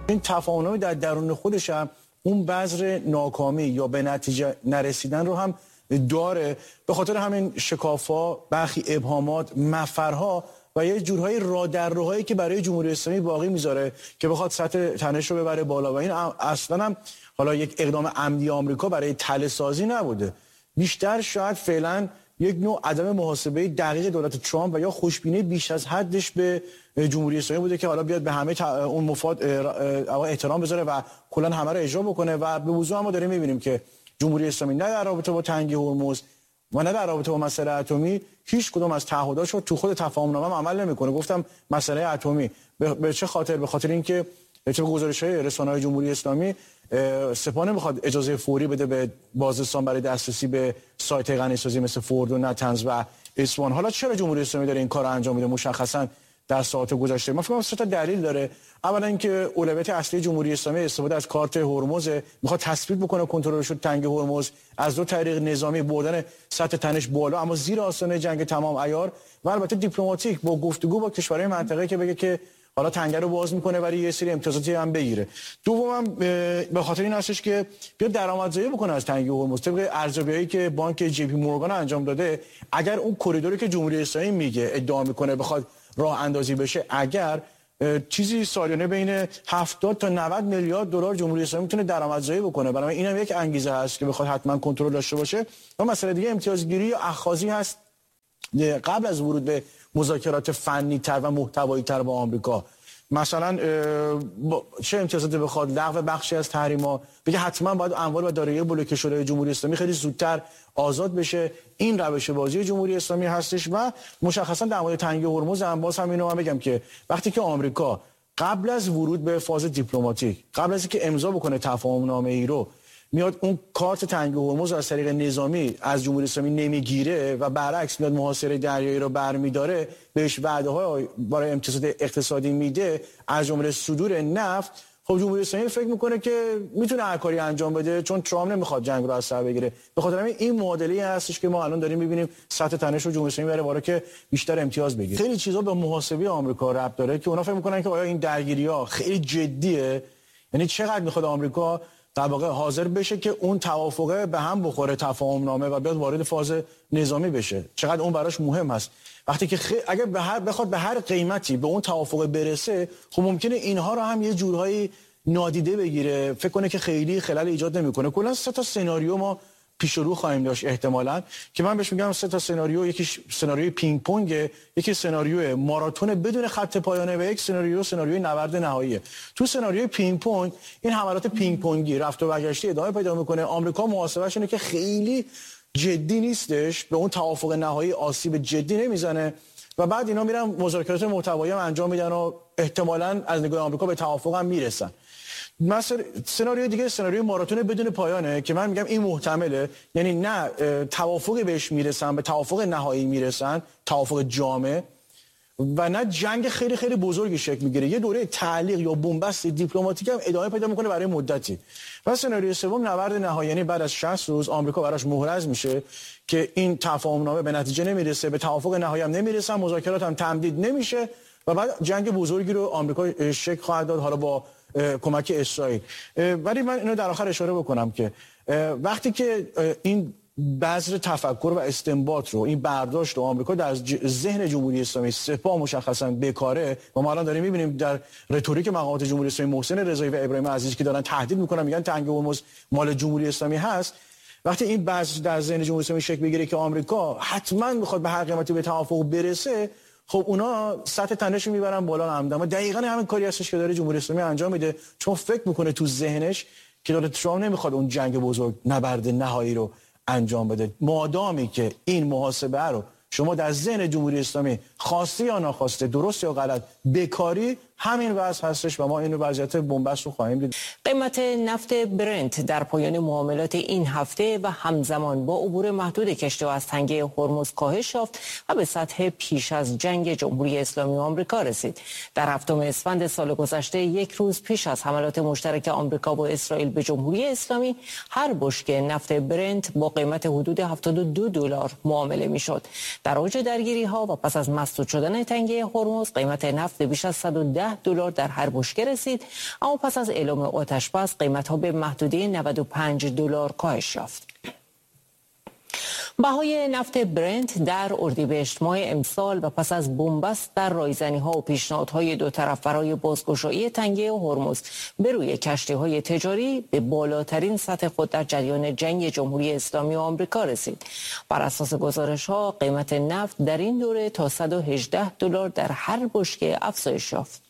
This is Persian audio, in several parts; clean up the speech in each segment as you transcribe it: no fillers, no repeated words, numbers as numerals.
این تفاهم در درون خودش هم اون بذر ناکامی یا به نتیجه نرسیدن رو هم داره. به خاطر همین شکاف‌ها، برخی ابهامات، مفرها و یه جورهای رادرروهایی که برای جمهوری اسلامی باقی میذاره که بخواد سطح تنش رو ببره بالا. و این اصلا هم حالا یک اقدام عمدی آمریکا برای تله‌سازی نبوده، بیشتر شاید فعلا یک نوع عدم محاسبه دقیق دولت ترامپ و یا خوشبینی بیش از حدش به جمهوری اسلامی بوده که حالا بیاد به همه اون مفاد احترام بذاره و کلا همه رو اجرا بکنه. و به وضوح ما داریم میبینیم که جمهوری اسلامی نه در رابطه با تنگی هرمز و نه در رابطه با مسئله اتمی هیچ کدوم از تعهداتش تو خود تفاهمنامه عمل نمیکنه. گفتم مسئله اتمی به چه خاطر؟ به خاطر اینکه طبق گزارش‌های رسانه‌های جمهوری اسلامی سپاه نمیخواد اجازه فوری بده به بازرسان برای دسترسی به سایت غنی‌سازی مثل فورد و نتنز و اصفهان. حالا چرا جمهوری اسلامی داره این کارو انجام میده؟ مشخصا در ساعات گذشته من فکر کنم 3 تا دلیل داره. اولا اینکه اولویت اصلی جمهوری اسلامی استفاده از کارت هرمز، میخواد تثبیت بکنه کنترل شد تنگ هرمز از دو طریق: نظامی، بردن سطح تنش بالا اما زیر آستانه جنگ تمام عیار، و البته دیپلماتیک با گفتگو با کشورهای منطقه که بگه که حالا تنگه رو باز میکنه ولی یه سری امتیازاتی هم بگیره. دومم به خاطر این هستش که بیاد درآمدزایی بکنه از تنگه هرمز. طبق ارزیابی‌هایی که بانک جی پی مورگان انجام داده، اگر اون کریدوری که جمهوری اسلامی میگه ادعا میکنه بخواد راه اندازی بشه، اگر چیزی سالیانه بین 70 تا 90 میلیارد دلار جمهوری اسلامی میتونه درآمدزایی بکنه. برای اینم یک انگیزه هست که بخواد حتما کنترل داشته باشه. و مسئله دیگه امتیازگیری یا اخاذی هست قبل از ورود به مذاکرات فنی تر و محتوایی تر با آمریکا. مثلا چه امتیازاتی بخواد؟ لغو بخشی از تحریما، بگه حتما باید اموال و دارایی بلوکه شده جمهوری اسلامی خیلی زودتر آزاد بشه. این روش بازی جمهوری اسلامی هستش. و مشخصا در مورد تنگی هرمز هم باز هم اینو من بگم که وقتی که آمریکا قبل از ورود به فاز دیپلماتیک، قبل از اینکه امضا بکنه تفاهم نامه ای رو، میاد اون کارت تنگی هرمز از طریق نظامی از جمهوری اسلامی نمیگیره و برعکس میاد محاصره دریایی رو برمیداره، بهش وعده‌های برای امتیازات اقتصادی میده از جمله صدور نفت، خب جمهوری اسلامی فکر میکنه که میتونه هر کاری انجام بده چون ترامپ نمیخواد جنگ رو از سر بگیره. به خاطر همین این معادله هستش که ما الان داریم میبینیم سطح تنش رو جمهوری اسلامی بره بالا که بیشتر امتیاز بگیره. خیلی چیزا به محاسبه آمریکا ربط داره که اونا فکر میکنن که آیا این درگیری‌ها خیلی جدیه، یعنی چقدر میخواد آمریکا در واقع حاضر بشه که اون توافقه به هم بخوره، تفاهم نامه، و بیاد وارد فاز نظامی بشه، چقدر اون براش مهم هست. وقتی که اگه بخواد به هر قیمتی به اون توافقه برسه، خب ممکنه اینها رو هم یه جورهایی نادیده بگیره، فکر کنه که خیلی خلل ایجاد نمیکنه. کلا 3 تا سناریو ما پیش رو خواهیم داشت احتمالاً که من بهش میگم 3 تا سناریو. یکی سناریوی پینگ پونگ، یکی سناریو ماراتون بدون خط پایانه و یک سناریوی نبرد نهاییه. تو سناریوی پینگ پونگ این حملات پینگ پونگی رفت و برگشتی ادامه پیدا میکنه. آمریکا محاسبهش اینه که خیلی جدی نیستش، به اون توافق نهایی آسیب جدی نمیزنه و بعد اینا میرن مذاکرات محتوایی هم انجام میدن و احتمالاً از نگاه آمریکا به توافق هم میرسن. مثلا سناریوی دیگه سناریوی ماراتون بدون پایانه که من میگم این محتمله، یعنی نه توافقی بهش میرسن، به توافق نهایی میرسن، توافق جامع، و نه جنگ خیلی خیلی بزرگی شکل میگیره، یه دوره تعلیق یا بنبست دیپلماتیک هم ادامه پیدا میکنه برای مدتی. و سناریوی سوم نبرد نهایی، یعنی بعد از 60 روز آمریکا براش مهرز میشه که این تفاهم نامه به نتیجه نمیرسه، به توافق نهایی هم نمیرسن، مذاکرات هم تمدید نمیشه و بعد جنگ بزرگی رو آمریکا شکل خواهد داد، حالا با کمک اسرائیل. ولی من اینو در آخر اشاره بکنم که وقتی که این بذر تفکر و استنباط رو، این برداشت رو آمریکا در ذهن جمهوری اسلامی سپاه مشخصا بکاره و ما الان داریم می‌بینیم در رتوریک مقامات جمهوری اسلامی محسن رضایی و ابراهیم عزیزی که دارن تهدید میکنن، میگن تنگ هرمز مال جمهوری اسلامی هست. وقتی این بذر در ذهن جمهوری اسلامی شکل بگیره که آمریکا حتما میخواد به هر قیمتی به توافق برسه، خب اونا سطح تنش رو میبرن بالا همدم. دقیقاً همین کاری هستش که داره جمهوری اسلامی انجام میده، چون فکر میکنه تو ذهنش که دولت ترامپ نمیخواد اون جنگ بزرگ نبرد نهایی رو انجام بده. مادامی که این محاسبه رو شما در ذهن جمهوری اسلامی خواسته یا ناخواسته، درست یا غلط، بکاری، همین وضع هستش و ما این وضعیت بنبست رو خواهیم دید. قیمت نفت برنت در پایان معاملات این هفته و همزمان با عبور محدود کشتی از تنگه هرمز کاهش یافت و به سطح پیش از جنگ جمهوری اسلامی و آمریکا رسید. در 7 اسفند سال گذشته، 1 روز پیش از حملات مشترک آمریکا با اسرائیل به جمهوری اسلامی، هر بشکه نفت برنت با قیمت حدود $72 معامله میشد. در اوج درگیری‌ها و پس از مسدود شدن تنگه هرمز قیمت نفت به بیش از $110 در هر بشکه رسید، اما پس از اعلام آتش‌بس قیمت‌ها به محدوده $95 کاهش یافت. بهای نفت برنت در اردیبهشت ماه امسال و پس از بنبست در رایزنی‌ها و پیشنهادهای دو طرف برای بازگشایی تنگه هرمز به روی کشتی‌های تجاری به بالاترین سطح خود در جریان جنگ جمهوری اسلامی و آمریکا رسید. بر اساس گزارش‌ها قیمت نفت در این دوره تا $118 در هر بشکه افزایش یافت.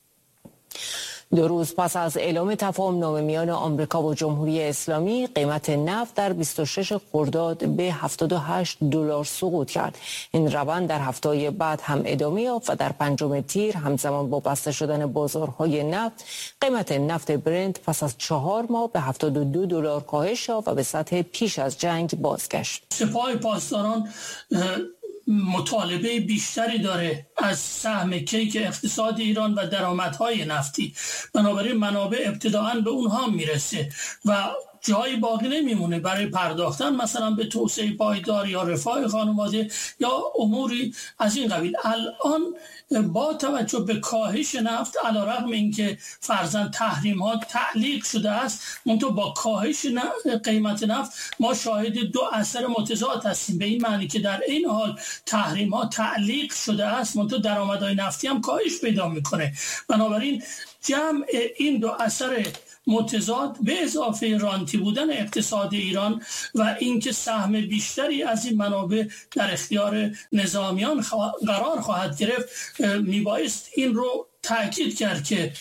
2 روز پس از اعلام تفاهم نامه میان آمریکا و جمهوری اسلامی، قیمت نفت در 26 خرداد به $78 سقوط کرد. این روند در هفته‌های بعد هم ادامه یافت و در 5 تیر همزمان با بسته شدن بازارهای نفت، قیمت نفت برنت پس از 4 ماه به $72 کاهش یافت و به سطح پیش از جنگ بازگشت. سپاه پاسداران مطالبه بیشتری داره از سهم کیک اقتصاد ایران و درآمدهای نفتی، بنابراین منابع ابتداعاً به اونها میرسه و جایی باقی نمیمونه برای پرداختن مثلا به توسعه پایدار یا رفاه خانواده یا اموری از این قبیل. الان با توجه به کاهش نفت، علیرغم اینکه فرضاً تحریم ها تعلیق شده است، منتها با کاهش قیمت نفت ما شاهد 2 اثر متضاد هستیم، به این معنی که در این حال تحریم ها تعلیق شده است منتها درآمدهای نفتی هم کاهش پیدا میکنه. بنابراین جمع این 2 اثر متضاد به اضافه رانتی بودن اقتصاد ایران و اینکه سهم بیشتری از این منابع در اختیار نظامیان قرار خواهد گرفت، میبایست این رو تأکید کرد که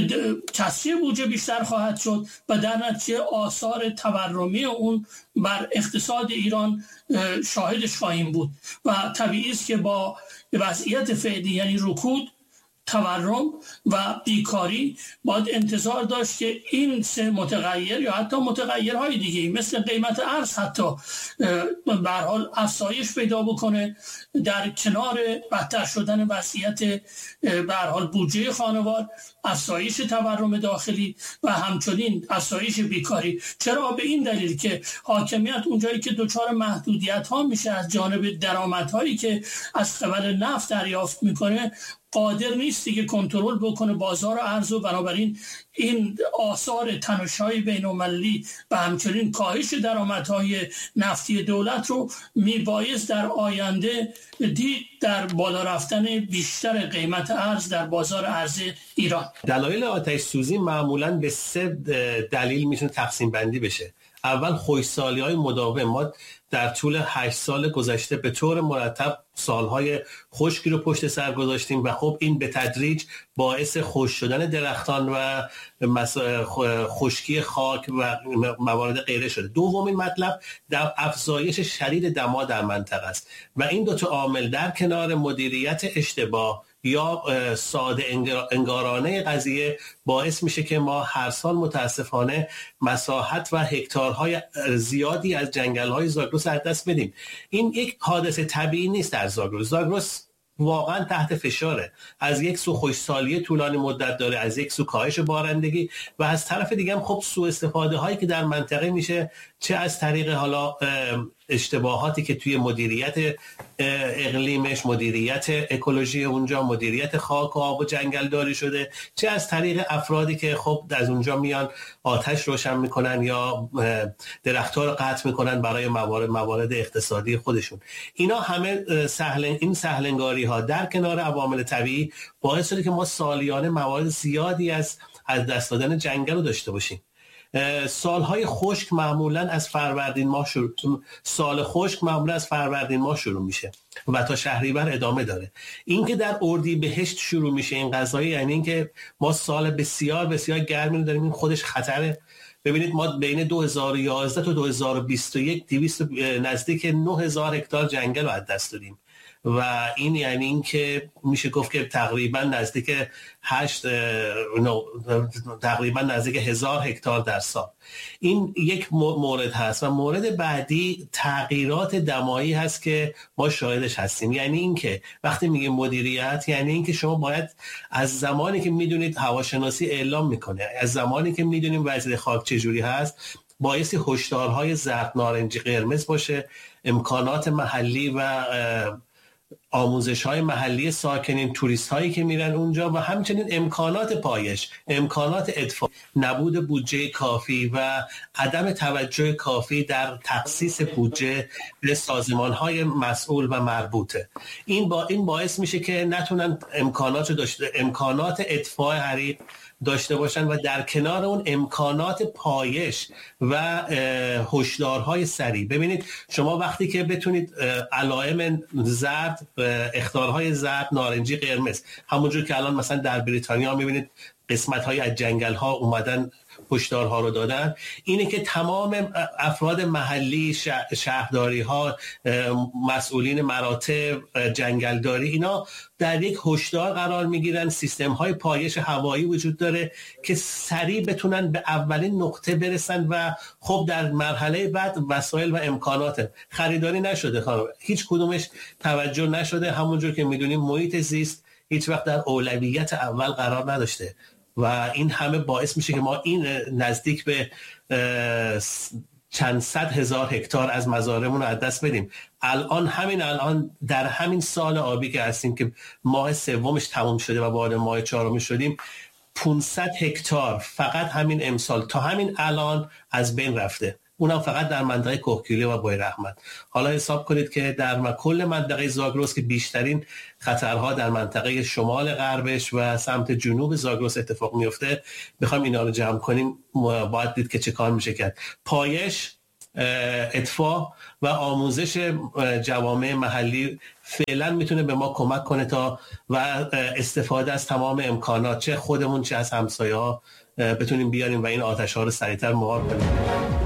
تصفیه بودجه بیشتر خواهد شد و در نتیجه آثار تورمی اون بر اقتصاد ایران شاهدش خواهیم بود و طبیعی است که با وضعیت فعلی یعنی رکود، تورم و بیکاری باید انتظار داشت که این 3 متغیر یا حتی متغیرهای دیگه مثل قیمت ارز حتی به هر حال افزایش پیدا بکنه، در کنار بدتر شدن وضعیت به هر حال بودجه خانوار، افزایش تورم داخلی و همچنین افزایش بیکاری. چرا؟ به این دلیل که حاکمیت اونجایی که دچار محدودیت ها میشه از جانب درآمدهایی که از قبل نفت دریافت میکنه، قادر نیستی که کنترل بکنه بازار ارز و بنابراین این آثار تنش‌های بین‌المللی و همچنین کاهش درآمدهای نفتی دولت رو میبایست در آینده دید در بالا رفتن بیشتر قیمت ارز در بازار ارز ایران. دلایل آتش سوزی معمولاً به 3 دلیل میتونه تقسیم بندی بشه. اول خشکسالی‌های مداوم. ما در طول 8 سال گذشته به طور مرتب سالهای خشکی رو پشت سر گذاشتیم و خب این به تدریج باعث خشک شدن درختان و خشکی خاک و موارد غیره شده. دومین مطلب در افزایش شدید دما در منطقه است و این 2 عامل در کنار مدیریت اشتباه یا ساده انگارانه قضیه باعث میشه که ما هر سال متاسفانه مساحت و هکتارهای زیادی از جنگل‌های زاگرس از دست بدیم. این یک حادثه طبیعی نیست در زاگرس واقعا تحت فشاره. از یک سو خشکسالی طولانی مدت داره، از یک سو کاهش بارندگی و از طرف دیگه هم خب سوء استفاده هایی که در منطقه میشه، چه از طریق حالا اشتباهاتی که توی مدیریت اقلیمش، مدیریت اکولوژی اونجا، مدیریت خاک و آب و جنگل داری شده، چه از طریق افرادی که خب از اونجا میان آتش روشن میکنن یا درخت‌ها رو قطع میکنن برای موارد اقتصادی خودشون. اینا همه این سهلنگاری ها در کنار عوامل طبیعی باعث شده که ما سالیانه موارد زیادی از دست دادن جنگل رو داشته باشیم. سالهای خشک معمولا از فروردین ماه شروع میشه و تا شهریور ادامه داره. این که در اردیبهشت شروع میشه این قضایی، یعنی این که ما سال بسیار بسیار گرمی داریم، این خودش خطره. ببینید ما بین 2011 تا 2021 نزدیک 9000 هکتار جنگل رو از دست دادیم و این یعنی این که میشه گفت که تقریبا نزدیک 1000 هکتار در سال. این یک مورد هست و مورد بعدی تغییرات دمایی هست که ما شاهدش هستیم. یعنی این که وقتی میگیم مدیریت، یعنی این که شما باید از زمانی که میدونید هواشناسی اعلام میکنه، از زمانی که میدونیم وضعیت خاک چجوری هست، بایستی هشدارهای زرد، نارنجی، قرمز باشه، امکانات محلی و آموزش های محلی ساکنین، توریست هایی که میرن اونجا و همچنین امکانات پایش، امکانات ادفاع، نبود بودجه کافی و عدم توجه کافی در تخصیص بودجه به سازمان های مسئول و مربوطه. این باعث میشه که نتونن امکانات ادفاع حریق داشته باشن و در کنار اون امکانات پایش و هشدارهای سریع. ببینید شما وقتی که بتونید علائم زرد، اخطارهای زرد، نارنجی، قرمز، همونجور که الان مثلا در بریتانیا میبینید قسمت‌های از جنگل‌ها اومدن هشدارها رو دادن، اینه که تمام افراد محلی، شهرداری‌ها، مسئولین مراتع جنگلداری، اینا در یک هشدار قرار میگیرن. سیستم‌های پایش هوایی وجود داره که سریع بتونن به اولین نقطه برسن و خب در مرحله بعد وسایل و امکانات خریداری نشده، هیچ کدومش توجه نشده. همونجور که میدونیم محیط زیست هیچ وقت در اولویت اول قرار نداشته و این همه باعث میشه که ما این نزدیک به چند صد هزار هکتار از مزارعمون رو از دست بدیم. الان در همین سال آبی که هستیم که ماه سومش تموم شده و وارد ماه چهارم شدیم، 500 هکتار فقط همین امسال تا همین الان از بین رفته، اونم فقط در منطقه کوهگیلو و بویراحمد. حالا حساب کنید که در کل منطقه زاگرس که بیشترین خطرها در منطقه شمال غربش و سمت جنوب زاگرس اتفاق میفته، بخوایم اینا رو جمع کنیم باید دید که چه کار میشه کرد. پایش، اطفاء و آموزش جوامع محلی فعلا میتونه به ما کمک کنه تا و استفاده از تمام امکانات، چه خودمون چه از همسایه‌ها، بتونیم بیاریم و این آتش‌ها رو سریعتر مهار کنیم.